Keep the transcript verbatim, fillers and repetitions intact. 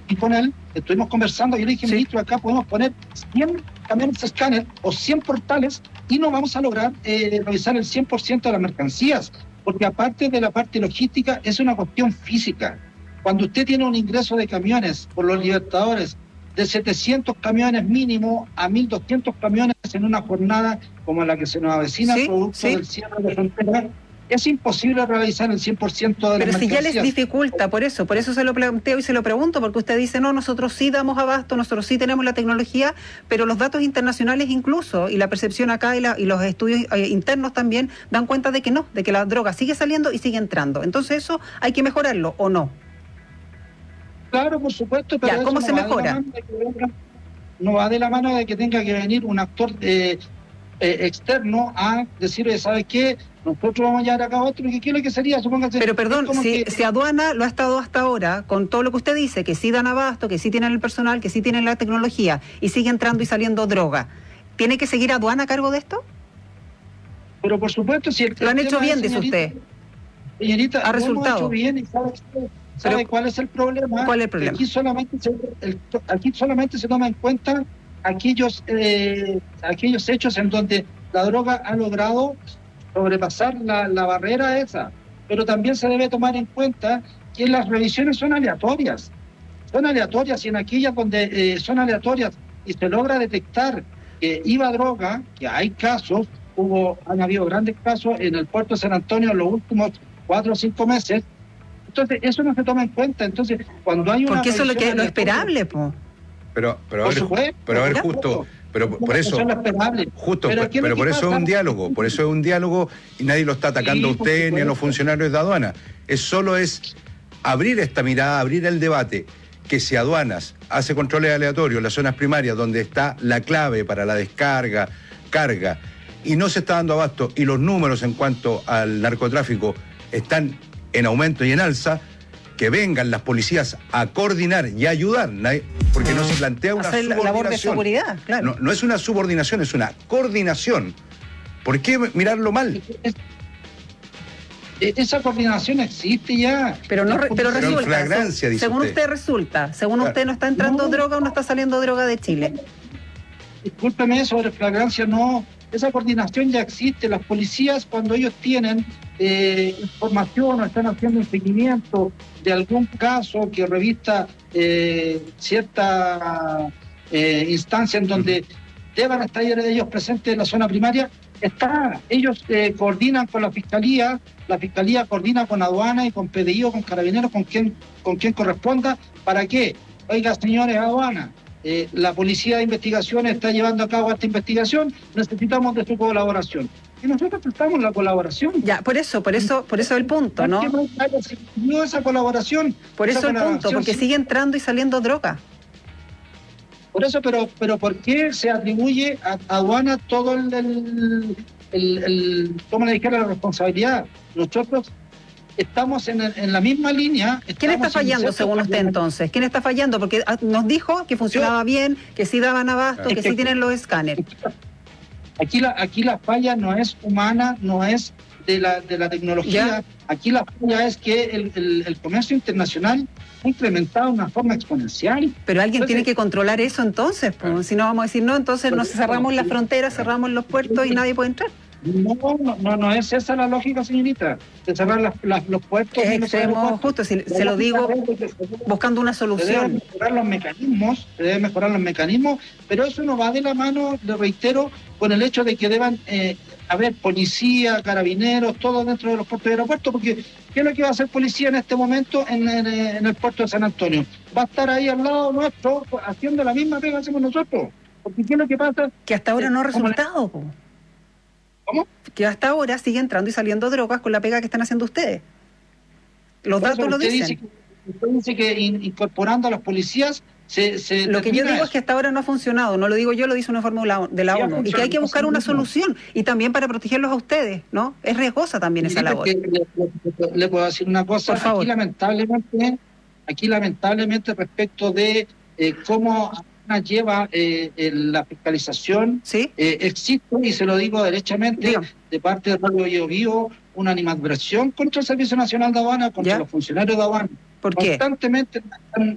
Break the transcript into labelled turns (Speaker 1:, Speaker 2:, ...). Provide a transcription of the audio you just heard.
Speaker 1: y con él, estuvimos conversando y yo le dije,
Speaker 2: Sí.
Speaker 1: ministro, acá podemos poner cien camiones escáner o cien portales y no vamos a lograr eh, revisar el cien por ciento de las mercancías, porque aparte de la parte logística, es una cuestión física. Cuando usted tiene un ingreso de camiones por los Libertadores de setecientos camiones mínimo a mil doscientos camiones en una jornada como la que se nos avecina,
Speaker 2: Sí,
Speaker 1: producto
Speaker 2: sí.
Speaker 1: del cierre de fronteras, es imposible realizar el cien por ciento de las
Speaker 2: Pero si ya
Speaker 1: mercancías.
Speaker 2: les dificulta, por eso, por eso se lo planteo y se lo pregunto, porque usted dice, no, nosotros sí damos abasto, nosotros sí tenemos la tecnología, pero los datos internacionales incluso, y la percepción acá y, la, y los estudios eh, internos también, dan cuenta de que no, de que la droga sigue saliendo y sigue entrando. Entonces eso hay que mejorarlo, ¿o no?
Speaker 1: Claro, por supuesto, pero
Speaker 2: Ya,
Speaker 1: eso
Speaker 2: ¿cómo
Speaker 1: no
Speaker 2: se
Speaker 1: va de la
Speaker 2: mejora?
Speaker 1: mano de que venga- no va de la mano de que tenga que venir un actor eh, eh, externo a decir, oye, ¿sabes qué? Nosotros vamos a llevar a cabo otro, ¿qué quiero que sería? Supóngase,
Speaker 2: Pero
Speaker 1: es
Speaker 2: perdón,
Speaker 1: como
Speaker 2: si,
Speaker 1: que-
Speaker 2: si aduana lo ha estado hasta ahora, con todo lo que usted dice, que sí dan abasto, que sí tienen el personal, que sí tienen la tecnología, y sigue entrando y saliendo droga, ¿tiene que seguir aduana a cargo de esto?
Speaker 1: Pero por supuesto, si el,
Speaker 2: Lo han
Speaker 1: el
Speaker 2: hecho
Speaker 1: tema
Speaker 2: bien,
Speaker 1: es,
Speaker 2: dice
Speaker 1: señorita,
Speaker 2: usted.
Speaker 1: Señorita,
Speaker 2: Ha
Speaker 1: lo hemos
Speaker 2: resultado.
Speaker 1: hecho bien y sabe, sabe
Speaker 2: Pero,
Speaker 1: cuál es el problema.
Speaker 2: ¿cuál es el problema?
Speaker 1: Aquí solamente se, el- aquí solamente se toma en cuenta aquellos, eh, aquellos hechos en donde la droga ha logrado sobrepasar la, la barrera esa. Pero también se debe tomar en cuenta que las revisiones son aleatorias. Son aleatorias y en aquellas donde eh, son aleatorias y se logra detectar que iba droga, que hay casos, hubo, han habido grandes casos en el puerto de San Antonio en los últimos cuatro o cinco meses. Entonces, eso no se toma en cuenta. Entonces, cuando hay una
Speaker 2: porque eso es lo, que,
Speaker 1: revisión
Speaker 2: lo
Speaker 1: aleatoria,
Speaker 2: esperable, po.
Speaker 3: Pero, pero a
Speaker 1: por
Speaker 3: ver,
Speaker 1: supuesto,
Speaker 3: pero a ver,
Speaker 2: ¿ya?
Speaker 3: justo, pero por eso,
Speaker 1: Eso es lo esperable.
Speaker 3: justo,
Speaker 1: Pero
Speaker 3: pero,
Speaker 1: aquí lo
Speaker 3: pero
Speaker 1: que
Speaker 3: por eso
Speaker 1: pasa-
Speaker 3: es un diálogo, por eso es un diálogo y nadie lo está atacando
Speaker 1: Sí,
Speaker 3: a
Speaker 1: por
Speaker 3: usted ni a los
Speaker 1: supuesto.
Speaker 3: funcionarios de aduana. Es solo es abrir esta mirada, abrir el debate, que si aduanas hace controles aleatorios en las zonas primarias donde está la clave para la descarga, carga, y no se está dando abasto, y los números en cuanto al narcotráfico están en aumento y en alza, que vengan las policías a coordinar y a ayudar, nadie- porque no se plantea una
Speaker 2: Hacer la labor de
Speaker 3: subordinación.
Speaker 2: seguridad, claro.
Speaker 3: No, no es una subordinación, es una coordinación. ¿Por qué mirarlo mal?
Speaker 1: Es- esa coordinación existe ya.
Speaker 2: Pero no,
Speaker 1: La
Speaker 2: re- pero
Speaker 3: Pero en
Speaker 2: resulta,
Speaker 3: flagrancia,
Speaker 2: se-
Speaker 3: dice
Speaker 2: según
Speaker 3: usted.
Speaker 2: usted resulta, según
Speaker 3: Claro.
Speaker 2: usted no está entrando
Speaker 1: No.
Speaker 2: droga o no está saliendo droga de Chile.
Speaker 1: Discúlpeme, sobre flagrancia no, esa coordinación ya existe. Las policías, cuando ellos tienen eh, información o están haciendo un seguimiento de algún caso que revista eh, cierta eh, instancia en donde deban estar ellos presentes en la zona primaria, está, ellos eh, coordinan con la fiscalía, la fiscalía coordina con aduana y con P D I o con carabineros, con quien, con quien corresponda. ¿Para qué? Oiga, señores aduana, eh, la policía de investigación está llevando a cabo esta investigación, necesitamos de su colaboración. Y nosotros prestamos la colaboración.
Speaker 2: Ya, por eso, por eso, por eso el punto, ¿no?
Speaker 1: Es que no haya existido esa colaboración.
Speaker 2: Por
Speaker 1: esa
Speaker 2: eso el punto,
Speaker 1: colaboración
Speaker 2: porque
Speaker 1: sí.
Speaker 2: sigue entrando y saliendo droga.
Speaker 1: Por eso, pero, pero ¿por qué se atribuye a, a aduana todo el, el, el, el ¿cómo le dijera, la responsabilidad? Nosotros estamos en, el- en la misma línea.
Speaker 2: ¿Quién está
Speaker 1: estamos
Speaker 2: fallando
Speaker 1: insertos
Speaker 2: según usted
Speaker 1: también.
Speaker 2: entonces? ¿Quién está fallando? Porque ah, nos dijo que funcionaba bien, que sí daban abasto,
Speaker 3: Claro.
Speaker 2: que sí tienen los escáneres.
Speaker 1: Aquí la, aquí la falla no es humana, no es de la, de la tecnología.
Speaker 2: Ya.
Speaker 1: Aquí la falla es que el, el, el comercio internacional ha incrementado de una forma exponencial.
Speaker 2: Pero alguien
Speaker 1: Entonces-
Speaker 2: tiene que controlar eso entonces, pues. Si no vamos a decir no, entonces nos cerramos las fronteras, cerramos los puertos y nadie puede entrar.
Speaker 1: No, no, no, no es esa la lógica, señorita, de cerrar las, las- los puertos.
Speaker 2: Es
Speaker 1: y los
Speaker 2: extremo
Speaker 1: aeropuertos.
Speaker 2: justo, si,
Speaker 1: La
Speaker 2: se lo digo
Speaker 1: lógica es de que se debe-
Speaker 2: buscando una
Speaker 1: se deben
Speaker 2: solución.
Speaker 1: mejorar los mecanismos, se deben mejorar los mecanismos, pero eso no va de la mano, le reitero, con el hecho de que deban eh, haber policía, carabineros, todo dentro de los puertos y aeropuertos, porque ¿qué es lo que va a hacer policía en este momento en, en- en el puerto de San Antonio? Va a estar ahí al lado nuestro haciendo la misma pega que hacemos nosotros, porque ¿qué es lo que pasa?
Speaker 2: Que hasta ahora no ha
Speaker 1: ¿Cómo le-
Speaker 2: resultado, po.
Speaker 1: ¿Cómo?
Speaker 2: Que hasta ahora sigue entrando y saliendo drogas con la pega que están haciendo ustedes. Los
Speaker 1: Por eso
Speaker 2: datos lo
Speaker 1: usted
Speaker 2: dicen.
Speaker 1: dice que- usted dice que in- incorporando a los policías se, se
Speaker 2: Lo que yo
Speaker 1: termina
Speaker 2: digo es
Speaker 1: eso.
Speaker 2: que hasta ahora no ha funcionado, no lo digo yo, lo dice un informe de la- de la
Speaker 1: Sí, ha
Speaker 2: ONU, y que hay
Speaker 1: funcionado,
Speaker 2: que buscar
Speaker 1: sí
Speaker 2: una
Speaker 1: mismo.
Speaker 2: solución, y también para protegerlos a ustedes, ¿no? Es riesgosa también esa
Speaker 1: Mire,
Speaker 2: labor.
Speaker 1: que Le, le- le puedo decir una cosa,
Speaker 2: Por favor.
Speaker 1: aquí lamentablemente, aquí lamentablemente respecto de eh, cómo Aduana lleva eh, el- la fiscalización,
Speaker 2: ¿Sí?
Speaker 1: eh, existe, y se lo digo derechamente,
Speaker 2: Dígame.
Speaker 1: de parte de Radio Bio Bio, una animadversión contra el Servicio Nacional de Aduana, contra
Speaker 2: ¿Ya?
Speaker 1: los funcionarios de aduana.
Speaker 2: ¿Por qué?
Speaker 1: Constantemente están